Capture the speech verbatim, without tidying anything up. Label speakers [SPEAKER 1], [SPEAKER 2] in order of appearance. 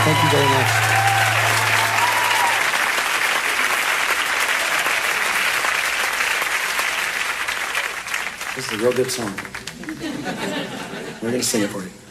[SPEAKER 1] Thank you very much. This is a real good song. We're going to sing it for you.